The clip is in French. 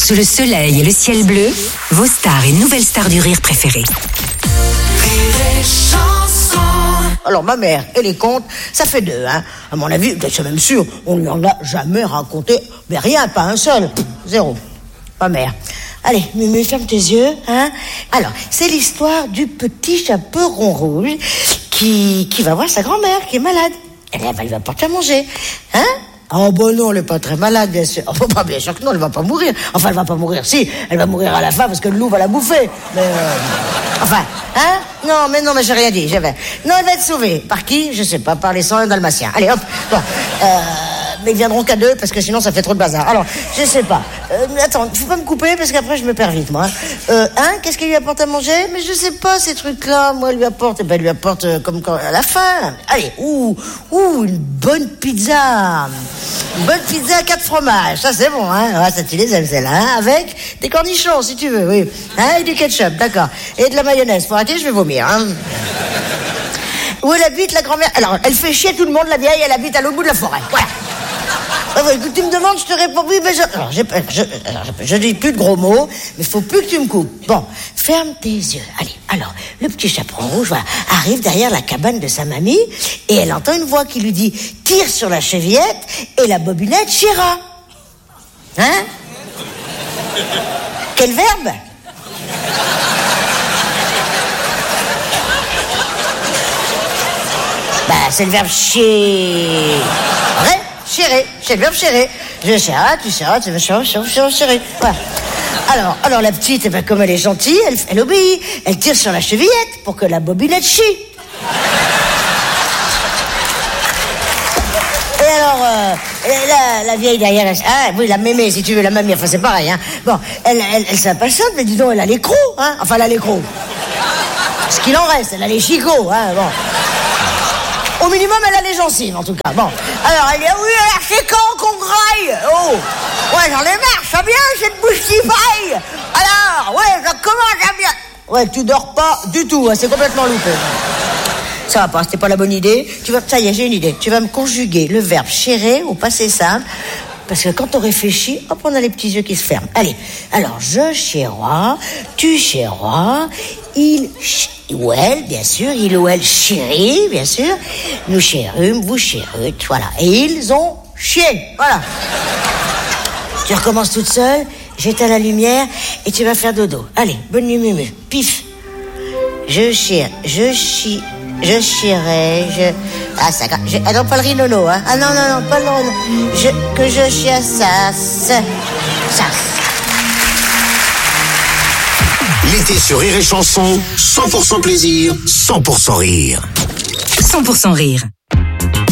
Sous le soleil et le ciel bleu, vos stars et nouvelles stars du rire préférées. Alors ma mère et les contes, ça fait 2, hein. À mon avis, c'est même sûr, on lui en a jamais raconté, mais rien, pas un seul, 0. Ma mère. Allez, Mumu, ferme tes yeux, hein. Alors, c'est l'histoire du petit chaperon rouge qui va voir sa grand-mère qui est malade. Elle va lui apporter à manger, hein. Oh bon non, elle n'est pas très malade, bien sûr. Oh, bah, bien sûr que non, elle va pas mourir. Enfin, elle va pas mourir, si, elle va mourir à la fin parce que le loup va la bouffer. Mais enfin, hein. Non, mais j'ai rien dit. Non, elle va être sauvée. Par qui? Je sais pas, par les 101 dalmatiens. Allez, hop, bon. Mais ils viendront qu'à 2 parce que sinon ça fait trop de bazar. Alors, je sais pas. Attends, faut pas me couper parce qu'après je me perds vite, moi. Qu'est-ce qu'elle lui apporte à manger? Mais je sais pas ces trucs-là. Moi, elle lui apporte, elle lui apporte comme quand à la fin. Allez, une bonne pizza. Une bonne pizza à 4 fromages. Ça, c'est bon, hein. Ouais, ça, tu les aimes, celle-là, hein. Avec des cornichons, si tu veux, oui. Hein, et du ketchup, d'accord. Et de la mayonnaise. Faut arrêter, je vais vomir, hein. Où elle habite, la grand-mère? Alors, elle fait chier tout le monde, la vieille, elle habite à l'autre bout de la forêt. Voilà. Écoute, tu me demandes, je te réponds oui, mais je dis plus de gros mots, mais faut plus que tu me coupes. Bon, ferme tes yeux. Allez, alors, le petit chaperon rouge, voilà, arrive derrière la cabane de sa mamie, et elle entend une voix qui lui dit « Tire sur la chevillette, et la bobinette chira. » Hein? Quel verbe? Bah, c'est le verbe chier. Vrai? Chérer, c'est le verbe chérer. Je chéra, tu chéras, tu veux chérer. Voilà. Alors la petite, comme elle est gentille, elle obéit. Elle tire sur la chevillette pour que la bobinette chie. Et alors, la vieille derrière, oui, la mémé, si tu veux, la mamie, enfin c'est pareil, hein. Bon, elle s'impatiente, mais dis donc, elle a les crocs, hein. Enfin, elle a les crocs. Ce qu'il en reste, elle a les chicots, hein, bon. Au minimum, elle a les gencives, en tout cas. Bon. Alors, elle dit, oui, alors, c'est quand qu'on graille? Oh. Ouais, j'en ai marre, ça vient, cette bouche qui faille. Alors, ouais, ça commence à bien. Ouais, tu dors pas du tout, hein, c'est complètement loupé. Ça va pas, c'était pas la bonne idée. Ça y est, j'ai une idée. Tu vas me conjuguer le verbe chérer au passé simple. Parce que quand on réfléchit, hop, on a les petits yeux qui se ferment. Allez, alors, je chérois, tu chérois, il ou elle, bien sûr, il ou elle chérit, bien sûr, nous chérûmes, vous chérûtes, voilà. Et ils ont chié, voilà. Tu recommences toute seule, j'éteins la lumière et tu vas faire dodo. Allez, bonne nuit, Mumu. Pif. Je chierai, Ah, ça... Ah non, pas le rinono, hein. Ah non, pas le rinono. Que je chiassasse. Ça. L'été sur Rire et Chanson, 100% plaisir, 100% rire. 100% rire.